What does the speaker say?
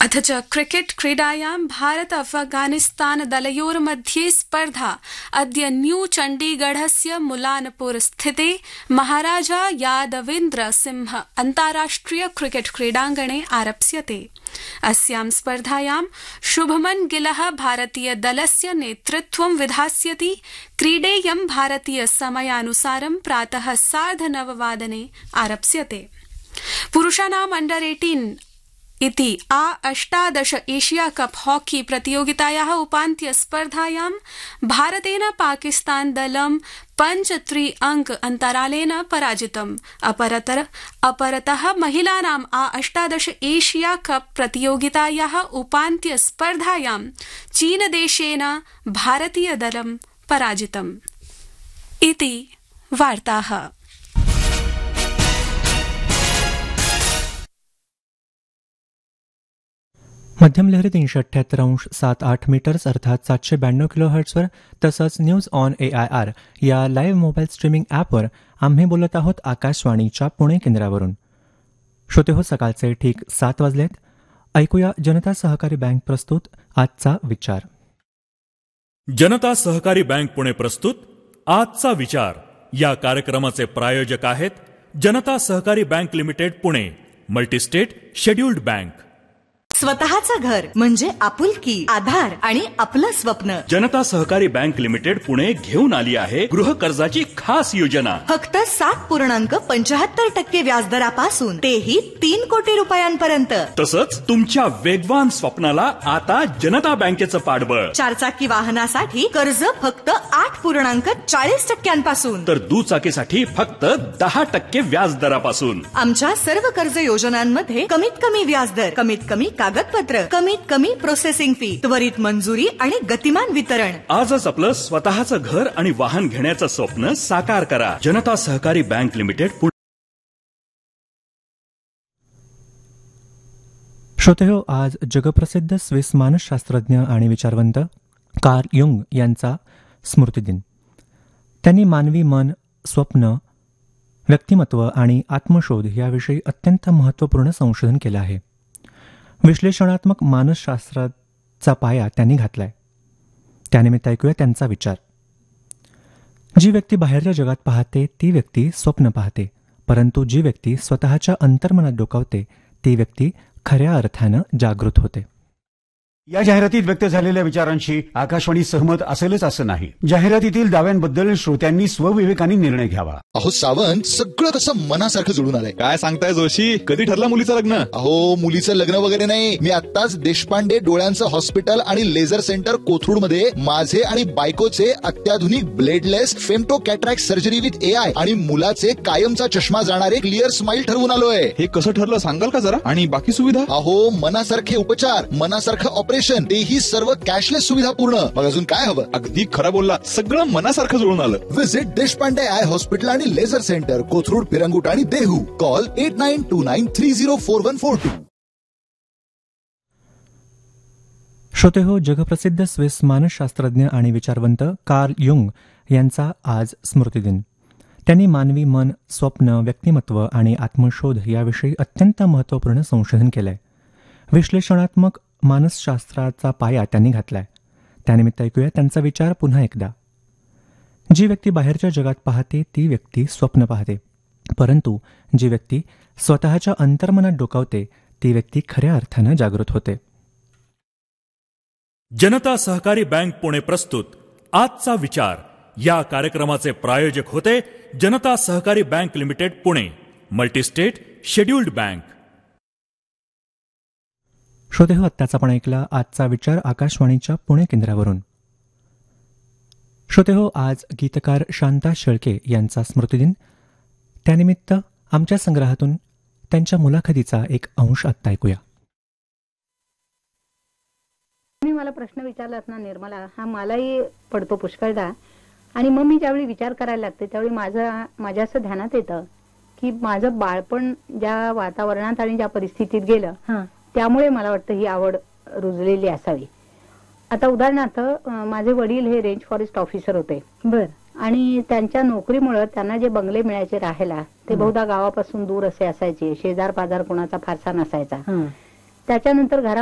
अथ च क्रिकेट क्रीडायां भारत अफगानिस्तान दलयोर्मध्ये स्पर्धा अद्य न्यू चण्डीगढस्य मुलानपुर स्थिते महाराजा यादवेन्द्र सिंह अन्ताराष्ट्रिय क्रिकेट क्रीडाङ्गणे आरप्स्यते। अस्यां स्पर्धायां शुभमन गिलः भारतीय दलस्य नेतृत्वं विधास्यति। क्रीडेयं भारतीय समयानुसारं प्रातः 9:30 आरप्स्यते। पुरुषाणां अंडर-18 इति A-18 एशिया कप हॉकी प्रतियोगितायाः उपान्त्य स्पर्धायां भारतेन पाकिस्तान दलं 5-3 अंक अन्तरालेन पराजितम्। अपरतः महिलानां A-18 एशिया कप प्रतियोगितायाः उपान्त्य स्पर्धायां चीनदेशेन भारतीय दलं पराजितम्। इति वार्ताः। मध्यम लहरी 378.78 मीटर्स अर्थात 792 किलोहर्ट्जवर तसंच न्यूज ऑन AIR या लाईव्ह मोबाईल स्ट्रीमिंग ॲपवर आम्ही बोलत आहोत आकाशवाणीच्या पुणे केंद्रावरून। श्रोते हो, सकाळचे ठीक 7 वाजलेत। ऐकूया जनता सहकारी बँक प्रस्तुत आजचा विचार। जनता सहकारी बँक पुणे प्रस्तुत आजचा विचार या कार्यक्रमाचे प्रायोजक आहेत जनता सहकारी bank limited Pune, multi-state scheduled bank. स्वतःचं घर म्हणजे आपुलकी, आधार आणि आपलं स्वप्न। जनता सहकारी बँक लिमिटेड पुणे घेऊन आली आहे गृह कर्जाची खास योजना। फक्त 7.75% व्याजदरापासून तेही 3 कोटी रुपयांपर्यंत। तसंच तुमच्या वेगवान स्वप्नाला आता जनता बँकेचं पाठबळ। 4 चाकी वाहनासाठी कर्ज फक्त 8.40% तर दुचाकीसाठी फक्त 10% व्याजदरापासून। आमच्या सर्व कर्ज योजनांमध्ये कमीत कमी व्याजदर, कमीत कमी कागदपत्र, कमीत कमी प्रोसेसिंग फी, त्वरित मंजुरी आणि गतिमान वितरण। आजच आपलं स्वतःचं घर आणि वाहन घेण्याचं स्वप्न साकार करा। जनता सहकारी बँक लिमिटेड पुणे। श्रोते हो, आज जगप्रसिद्ध स्विस मानसशास्त्रज्ञ आणि विचारवंत कार्ल युंग यांचा स्मृतिदिन। त्यांनी मानवी मन, स्वप्न, व्यक्तिमत्व आणि आत्मशोध याविषयी अत्यंत महत्त्वपूर्ण संशोधन केलं आहे। विश्लेषणात्मक मानसशास्त्राचा पाया त्यांनी घातलाय। त्यानिमित्त ऐकूया त्यांचा विचार। जी व्यक्ती बाहेरच्या जगात पाहते ती व्यक्ती स्वप्न पाहते, परंतु जी व्यक्ती स्वतःच्या अंतर्मनात डोकावते ती व्यक्ती खऱ्या अर्थानं जागृत होते। या जाहिरातीत व्यक्त झालेल्या विचारांशी आकाशवाणी सहमत असेलच असं नाही। जाहिरातीतील दाव्यांबद्दल श्रोत्यांनी स्वविवेकाने निर्णय घ्यावा। अहो सावंत, सगळं कसं मनासारखं जुळून आलंय। काय सांगताय जोशी, कधी ठरलं मुलीचं लग्न? अहो मुलीचं लग्न वगैरे नाही, मी आत्ताच देशपांडे डोळ्यांचं हॉस्पिटल आणि लेझर सेंटर कोथरूड मध्ये माझे आणि बायकोचे अत्याधुनिक bladeless femto cataract surgery with AI आणि मुलाचे कायमचा चष्मा जाणारे क्लिअर स्माइल ठरवून आलोय। हे कसं ठरलं सांगाल का जरा? आणि बाकी सुविधा? अहो मनासारखे उपचार, मनासारखं ऑपरेशन, तेही सर्व कॅशलेस सुविधा पूर्ण। मग अजून काय हवं? अगदी खरं बोलला, सगळं मनासारखं जुळून आलं। विजिट देशपांडे आय हॉस्पिटल आणि लेझर सेंटर कोथरूड, पिरंगुट आणि देहू। कॉल 8929304142। श्रोते हो, जगप्रसिद्ध स्विस मानसशास्त्रज्ञ आणि विचारवंत कार्ल युंग यांचा आज स्मृतिदिन। त्यांनी मानवी मन, स्वप्न, व्यक्तिमत्व आणि आत्मशोध याविषयी अत्यंत महत्त्वपूर्ण संशोधन केलंय। विश्लेषणात्मक मानसशास्त्राचा पाया त्यांनी घातलाय। त्यानिमित्त ऐकूया त्यांचा विचार पुन्हा एकदा। जी व्यक्ती बाहेरच्या जगात पाहते ती व्यक्ती स्वप्न पाहते, परंतु जी व्यक्ती स्वतःच्या अंतर्मनात डोकावते ती व्यक्ती खऱ्या अर्थानं जागृत होते। जनता सहकारी बँक पुणे प्रस्तुत आजचा विचार या कार्यक्रमाचे प्रायोजक होते जनता सहकारी bank limited Pune, multi-state scheduled bank. श्रोते हो, आत्ताच आपण ऐकला आजचा विचार आकाशवाणीच्या पुणे केंद्रावरून। श्रोते हो, आज गीतकार शांता शेळके यांचा स्मृतिदिन। त्यानिमित्त आमच्या संग्रहातून त्यांच्या मुलाखतीचा एक अंश आत्ता ऐकूया। मला प्रश्न विचारलात ना निर्मला, हा मलाही पडतो पुष्कळदा। आणि मग मी ज्यावेळी विचार करायला लागते त्यावेळी माझ्या असं ध्यानात येतं की माझं बाळपण ज्या वातावरणात आणि ज्या परिस्थितीत गेलं त्यामुळे मला वाटतं ही आवड रुजलेली असावी। आता उदाहरणार्थ माझे वडील हे रेंज फॉरेस्ट ऑफिसर होते। बर। आणि त्यांच्या नोकरीमुळे त्यांना जे बंगले मिळायचे राहायला ते बहुधा गावापासून दूर असे असायचे, शेजार पाजार कोणाचा फारसा नसायचा। त्याच्यानंतर घरा